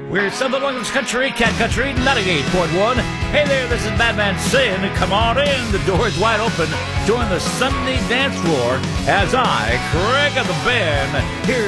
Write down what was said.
We're Southern Long's Country, Cat Country, 98.1. Hey there, this is Madman saying, come on in. The door is wide open. Join the Sunday dance floor as I crank up the band. Here's